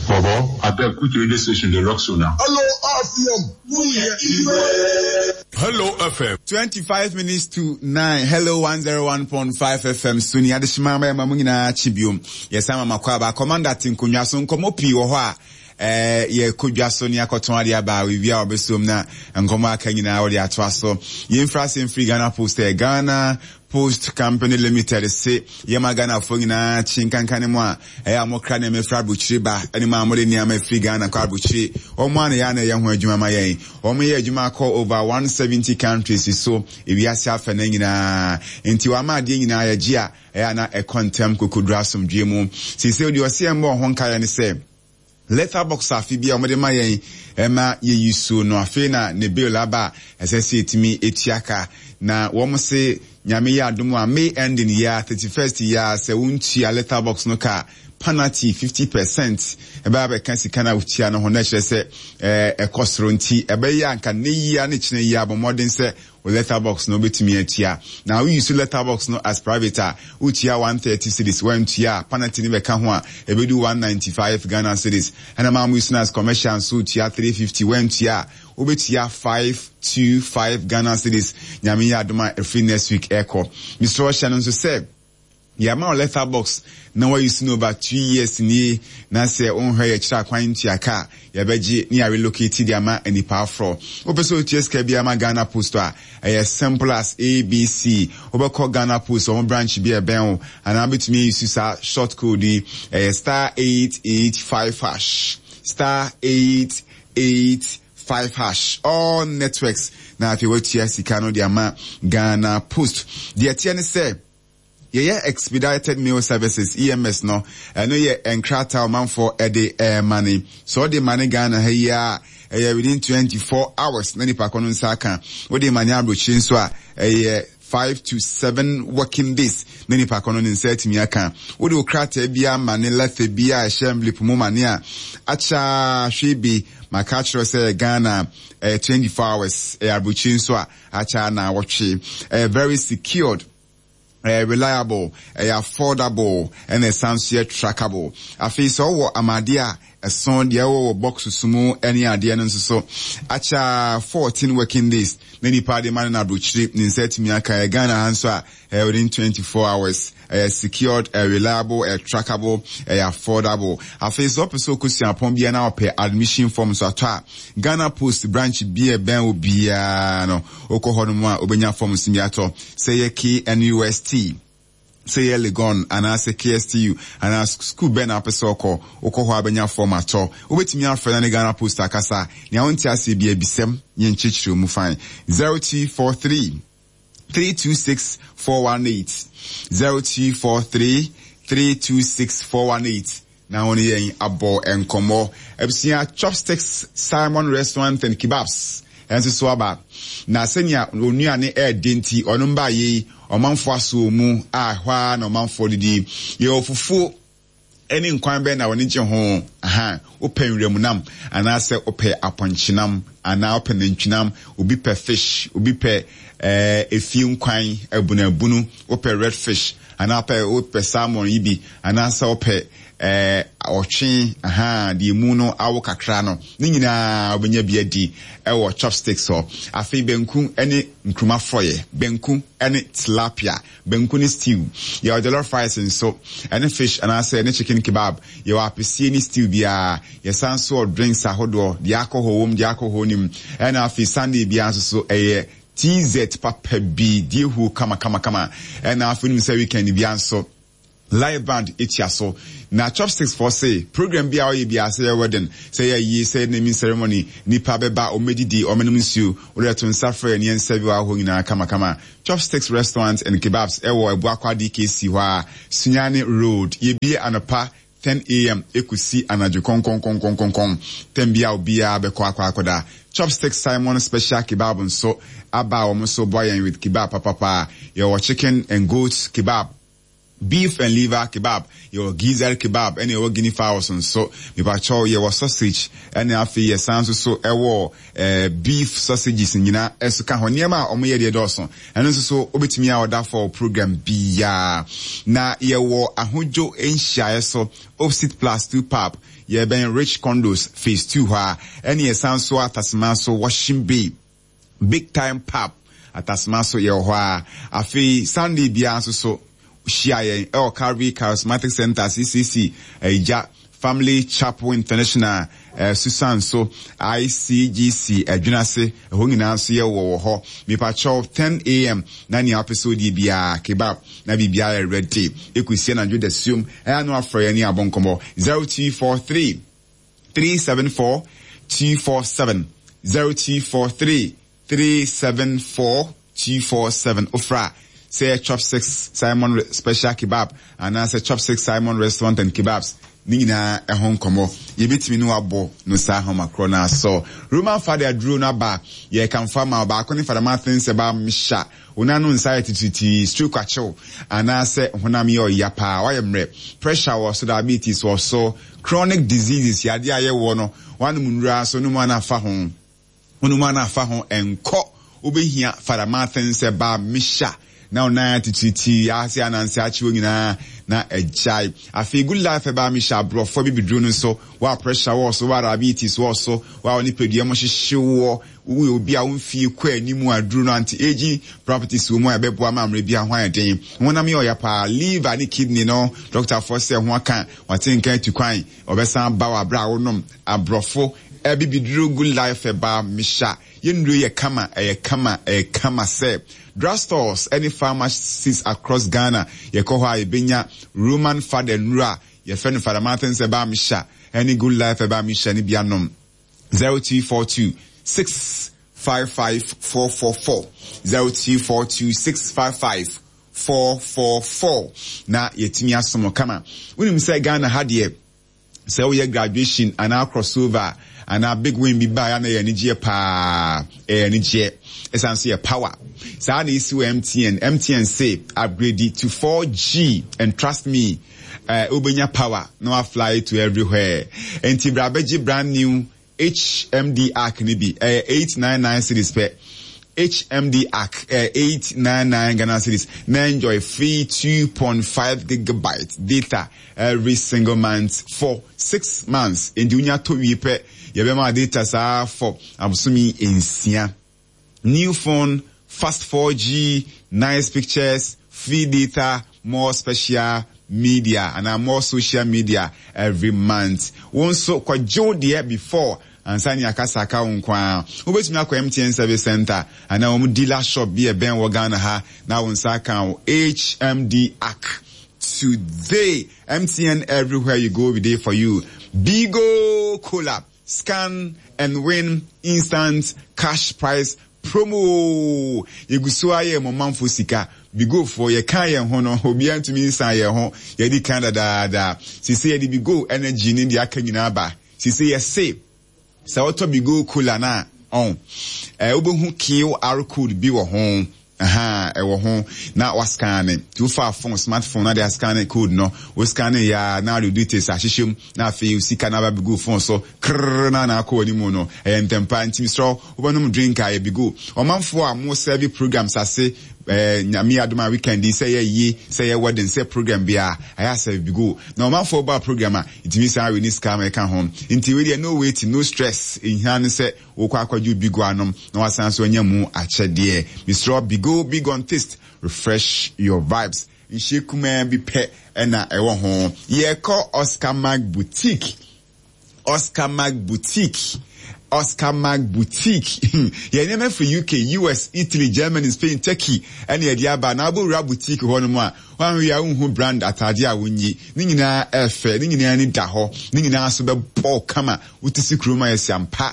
Bobo, I beg quick radio station, the Rock now. Hello, FM. Hello, FM. 25 minutes to 9. Hello, 101.5 FM. Suni adishimama mamungina chibium. Yes, I'm a makwaba. Commander Tinkunyason, komopi oha. Ye kudwaso ni akotonwade aba we bia obesom na nkoma akanyina wode atwaso ye infrasin free Ghana Post Ghana Post Company Limited say ye magana fo nyina chinkankane mu a amokra na mefra buchiri ba ani ma amode ni ama free Ghana kwa buchiri omo ana ya na ye ho adwuma ma yen omo ye adwuma call over 170 countries so ewiase afa na nyina enti wa ma de nyina ya gia na e contem kokodrasom dwemu sise odi ose embo ho nka ya ne say letterbox afibia omede ma yen ema ye yusu no afi na ne bill aba esese etimi etiaka na wo se nyame ya adumu a May ending year 31st year se wunti a letterbox no ka penalty 50% eba be kan sika utia no ho na kire se ekosro nti ebe ya nka ne yia ne kine yia bo modern se letterbox no betimi atia na we use letterbox no as private utia 130 cedis when tia penalty ni be ka ho a ebedu 195 Ghana cedis and am using as commercial so tia 350 when tia obetia 525 Ghana cedis nyame ya adoma every next week echo Mr. Shannon so said yama letterbox na wa use no about 2 years ni na say on hwe kira kwan tiaka ya beji ni relocate the ama any power for opeso TSK bia ma Ghana Post a simple as ABC obekọ Ghana Post on branch bia ben and abetumi use short code star 885 hash star 885 hash all networks na afi wo TSK no the ama Ghana Post the atiane say yeah, expedited mail services EMS no no ye enkrata man for the money so the money Ghana here within 24 hours na nipa kono nsaka wo the money abrochi so a 5 to 7 working days na nipa kono nsati mi aka wo the krata bia money lethe bia assembly pumo money a acha hwebi makachro say Ghana 24 hours abrochi so a acha na watch very secured reliable, affordable, and a sincere trackable. I feel so Amadia, a son, the hour box sumo, any idea, and so. Acha 14 working days, many party man in Abuchi, Ninseti Miaka, Ghana answer, within 24 hours. Secured, reliable, trackable, affordable. I face up so kusi upon be now pay admission forms so Ghana Post branch be ben will be no okohodumwa obenya forms miato say key NUST say Legon and I say KSTU and I school ben up so ko okoho abenya form ato obetimi afra na Ghana Post akasa nya wonti ase bia bisem ye nchichiru mu fine 0243 326-418 0243-326-418 na oni yen abo enkomo ebsia Chopsticks Simon Restaurant and Kebabs enso so aba na senya onuane denti onumba yi omanfo aso mu ahwa na omanfo didi ye ofufu eni nkwan be na woni gye ho openwirem nam ana se ope aponchinam ana ope nantwinam obi pe fish obi pe efi nkwan abunabunu ope red fish ana ope salmon yibi ana se ope ochwe di mu no awo kakra no ni nyina obenya biadi ewo Chopsticks so afi benku ene nkruma froye benku ene tilapia benku ni stew ya jollof rice and so ene fish and I say ene chicken kebab ya apesi ni stew bia ya sanso drinks ahodo the alcohol nim ene afi Sunday bia so TZ papa bi die hu kama ene afi ni say weekend bia so live band etiaso na Chopsticks for say program bia o bia say wedding say ye say naming ceremony nipa beba o medidi o menum nsu o reto nsafre ne nsabi wa ho nyina kama Chopsticks restaurants and kebabs ewo ebuakwa DKC wa Sunyani Road ye bia anapa 10 a.m. ekusi anajo kon tembia obia bekwa akoda Chopsticks Simon special kebab nso aba o so boy with kebab papa your chicken and goat kebab beef and liver kebab, your gizzard kebab, and your guinea fowls and so you pacho your sausage and afi your sounds so beef sausages and esuka honiema or me dawson and also obetimi order for program biya na ye wo ahujo enhia so opposite plus 2 pub ye ben rich condos phase 2 ha and ye sounds so atasma so washing bay big time pub atasma so ye ho afi Sunday bia so Shia El Calvary Charismatic Center CCC Eja Family Chapel International Susan so ICGC Junase Hongina so ye wo ho me pa 10 a.m. na ni episode bia kebab na bibia ready ekusie na the assume no afro ni abonkomo 0243 374 247 0243 374 247 ofra say Chop 6 Simon Special Kebab and I say Chop 6 Simon Restaurant and Kebabs nina ehon komo yebetimi no abo no sa homa krona so Roman father drew na ba ye kan fama ba ko ni father Martin se ba misha una no anxiety titi stroke kwacho and I say honam yo yapa why mre pressure was so diabetes was so chronic diseases yade aye wo no wan munura so no mana fa ho enko obehia father Martin se ba misha now na titi asi anansi achiwo nyina na ejai afi good life ba mi sha bro for bi drum so wa pressure wo so wa diabetes wo so wa oni pedua mo hyehyewo we obi a wonfie kwa animu aduru no anti agi properties wo mo ebebo amamre bia hwan den wona me oya pa liver and kidney no doctor for say ho aka watenka tukwan obesan ba wa bra wo nom abrofo ebibiduru good life ba misha yendu ye kama say drugstores any pharmacies across Ghana ye ko ha ibenya Roman father nura ye friend father Martin se ba misha any good life ba misha ni bianom 0242 655 444 0242 655 444 na yetimi asomo kama unim say Ghana had say we graduation and our crossover and our big win be by na energy pa energy essentially power so na isi MTN say upgrade it to 4G and trust me obenya power no fly to everywhere enti brabeji brand new HMD arc ni bi 899 cities per HMD arc 899 Ghana cedis na enjoy free 2.5 gigabyte data every single month for 6 months in dunya to wi pe yebema data sa for absumi ensia new phone fast 4G nice pictures free data more special media and more social media every month won so kwa jo there before ansani akasaka unkwa ubetumi akwa MTN service center ana omu dealer shop bi e ben wo Ghana ha na wonsaka HMD arc today MTN everywhere you go we there for you Bigo collab scan and win instant cash prize promo yeguso aye mo manfo sika Bigo for ye kan ye ho no obi antumi nsan ye ho ye di Canada da sisi ye di Bigo energy ni di aka nyina ba sisi ye say sa auto Bigo cooler na on obohu QR code bi wo ho wo ho na wa scan to far phone smartphone na dey scan code no we scan ya na do details ahyehyem na afi sika na ba Bigo phone so na ko ani mu no entempa ntimi so obanum drink a Bigo omanfo a mo serve programs ase nyami adoma weekend say ye wedding say program bia I say Bigo na omanfo ba program a itimi say we need scam e kan home nti we dey no wait no stress in han say wo kwa kwaju Bigo anom na wasan so nyamu achede Mr. Bigo big on taste refresh your vibes nshekume bi pe na ewo ho ye call Oscar Mag Boutique ye name for UK, US, Italy, Germany, Spain, Turkey, and ye diaba na abura boutique ho no a wan we hu brand atade a wonyi ni nyina efe ni nyina ni da ho ni nyina so be ball kama utisi kroma yesiampa